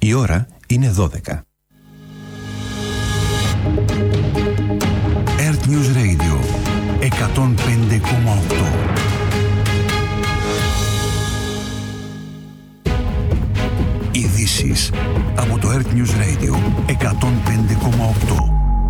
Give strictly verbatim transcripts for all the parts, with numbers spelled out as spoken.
Η ώρα είναι δώδεκα. Earth News Radio εκατόν πέντε κόμμα οκτώ. Ειδήσεις από το Earth News Radio εκατόν πέντε κόμμα οκτώ.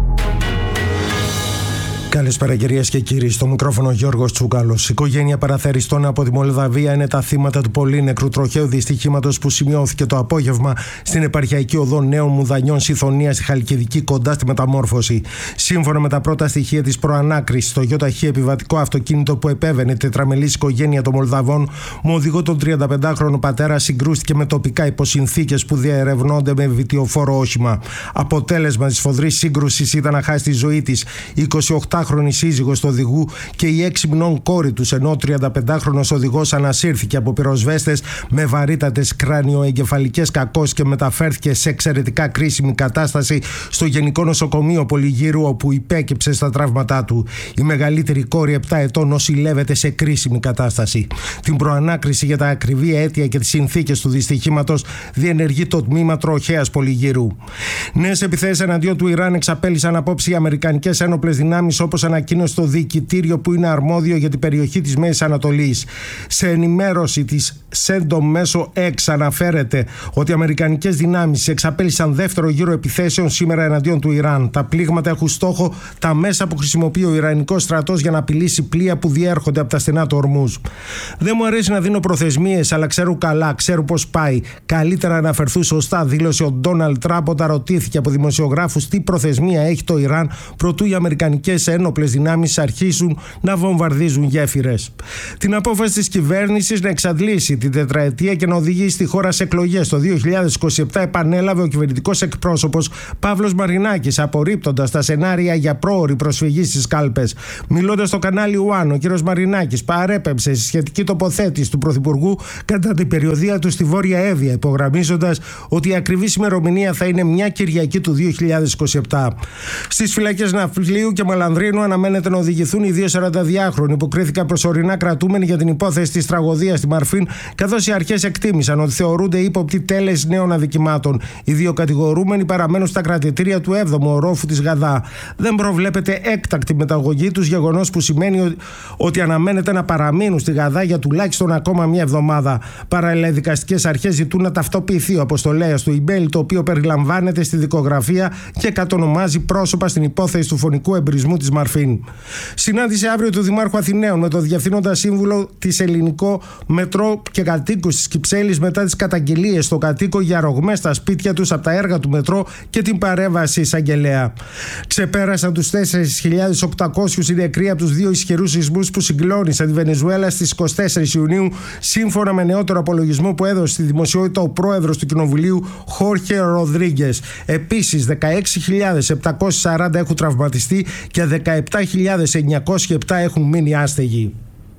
Καλησπέρα κυρίες και κύριοι, στο μικρόφωνο Γιώργος Τσούκαλος. Η οικογένεια παραθεριστών από τη Μολδαβία είναι τα θύματα του πολύνεκρου τροχαίου δυστυχήματος που σημειώθηκε το απόγευμα στην επαρχιακή οδό Νέων Μουδανιών Συθωνίας στη Χαλκιδική, κοντά στη Μεταμόρφωση. Σύμφωνα με τα πρώτα στοιχεία της προανάκρισης, το ΙΧ επιβατικό αυτοκίνητο που επέβαινε τετραμελής οικογένεια των Μολδαβών με οδηγό τον τριανταπεντάχρονο πατέρα συγκρούστηκε με τοπικά υποσυνθήκες που διαερευνώνται με βιτιοφόρο όχημα. Αποτέλεσμα της σφοδρής σύγκρουσης ήταν να χάσει τη ζωή της η εικοσιοκτάχρονη σύζυγος του οδηγού και η έξι μηνών κόρη τους, ενώ ο τριανταπεντάχρονος οδηγός ανασύρθηκε από πυροσβέστες με βαρύτατες κρανιοεγκεφαλικές κακώσεις και μεταφέρθηκε σε εξαιρετικά κρίσιμη κατάσταση στο Γενικό Νοσοκομείο Πολυγύρου, όπου υπέκυψε στα τραύματά του. Η μεγαλύτερη κόρη επτά ετών νοσηλεύεται σε κρίσιμη κατάσταση. Την προανάκριση για τα ακριβή αίτια και τις συνθήκες του δυστυχήματος διενεργεί το τμήμα τροχέας Πολυγύρου. Νέες επιθέσεις εναντίον του Ιράν εξαπέλυσαν απόψε οι αμερικανικές ένοπλες δυνάμεις, όπως ανακοίνωσε το διοικητήριο που είναι αρμόδιο για την περιοχή της Μέσης Ανατολής. Σε ενημέρωση της Σέντομ μέσω X αναφέρεται ότι οι αμερικανικές δυνάμεις εξαπέλυσαν δεύτερο γύρο επιθέσεων σήμερα εναντίον του Ιράν. Τα πλήγματα έχουν στόχο τα μέσα που χρησιμοποιεί ο Ιρανικός στρατός για να απειλήσει πλοία που διέρχονται από τα στενά του Ορμούζ. Δεν μου αρέσει να δίνω προθεσμίες, αλλά ξέρω καλά, ξέρω πώς πάει. Καλύτερα να αναφερθούν σωστά, δήλωσε ο Ντόναλντ Τραμπ όταν ρωτήθηκε από δημοσιογράφους τι προθεσμία έχει το Ιράν προτού οι αμερικανικές ένοπλες δυνάμεις αρχίσουν να βομβαρδίζουν γέφυρες. Την απόφαση της κυβέρνησης να εξαντλήσει την τετραετία και να οδηγήσει τη χώρα σε εκλογές το δύο χιλιάδες είκοσι επτά επανέλαβε ο κυβερνητικός εκπρόσωπος Παύλος Μαρινάκης, απορρίπτοντας τα σενάρια για πρόωρη προσφυγή στις κάλπες. Μιλώντας στο κανάλι One, ο κ. Μαρινάκης παρέπεμψε στη σχετική τοποθέτηση του Πρωθυπουργού κατά την περιοδεία του στη Βόρεια Εύβοια, υπογραμμίζοντας ότι η ακριβή ημερομηνία θα είναι μια Κυριακή του δύο χιλιάδες είκοσι επτά. Στις φυλακές Ναυπλίου και Μαλανδρίνου αναμένεται να οδηγηθούν οι δύο σαρανταδυάχρονοι που κρίθηκαν προσωρινά κρατούμενοι για την υπόθεση της τραγωδίας στη Μαρφίν, καθώς οι αρχές εκτίμησαν ότι θεωρούνται ύποπτοι τέλεση νέων αδικημάτων. Οι δύο κατηγορούμενοι παραμένουν στα κρατητήρια του έβδομου ορόφου της Γαδά. Δεν προβλέπεται έκτακτη μεταγωγή τους, γεγονός που σημαίνει ότι αναμένεται να παραμείνουν στη Γαδά για τουλάχιστον ακόμα μια εβδομάδα. Παράλληλα, οι δικαστικές αρχές ζητούν να ταυτοποιηθεί ο αποστολέας του email, το οποίο περιλαμβάνεται στη δικογραφία και κατονομάζει πρόσωπα στην υπόθεση του φωνικού εμπρισμού της Μαρφίν. Συνάντηση αύριο του Δημάρχου Αθηναίων με τον Διευθύνοντα Σύμβουλο της Ελληνικό Μετρό και κατοίκους της Κυψέλης μετά τις καταγγελίες στο κατοίκο για ρογμές στα σπίτια τους από τα έργα του Μετρό και την παρέμβαση εισαγγελέα. Ξεπέρασαν τους τέσσερις χιλιάδες οκτακόσιους οι νεκροί από τους δύο ισχυρούς σεισμούς που συγκλώνησαν τη Βενεζουέλα στις είκοσι τέσσερις Ιουνίου, σύμφωνα με νεότερο απολογισμό που έδωσε στη δημοσιότητα ο πρόεδρος του Κοινοβουλίου Χόρχε Ροδρίγκες. Επίσης, δεκαέξι χιλιάδες επτακόσιοι σαράντα έχουν τραυματιστεί και δεκαεπτά χιλιάδες εννιακόσιοι επτά έχουν μείνει άστεγοι.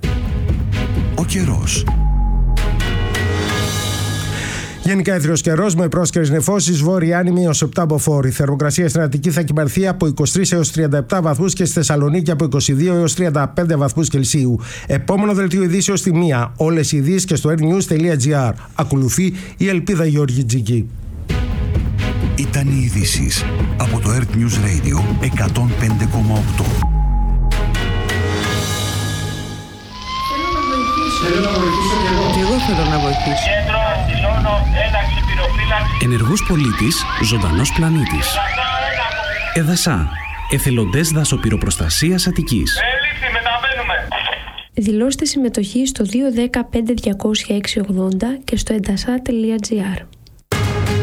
Ο καιρός. Γενικά έθριος καιρός με πρόσκαιρες νεφώσεις, βόρεια άνεμη έως επτά μποφόρ. Η θερμοκρασία στην Αττική θα κυμανθεί από είκοσι τρεις έως τριάντα επτά βαθμούς και στη Θεσσαλονίκη από είκοσι δύο έως τριάντα πέντε βαθμούς Κελσίου. Επόμενο δελτίο ειδήσεως στη μία. Όλες οι ειδήσεις και στο airnews τελεία gr. Ακολουθεί η Ελπίδα Γεωργιτζική. Ήταν οι ειδήσεις από το Earth News Radio εκατόν πέντε κόμμα οκτώ. Θέλω να βοηθήσω και εγώ. Και εγώ θέλω να βοηθήσω. Κέντρο δηλώνω ένταξη πυροφύλαξης. Ενεργός πολίτης, ζωντανός πλανήτης. Εδασά. Εθελοντές δασοπυροπροστασίας Αττικής. Έληξη, μεταβαίνουμε. Δηλώστε συμμετοχή στο δύο ένα μηδέν πέντε διακόσια έξι ογδόντα και στο εντασά τελεία gr.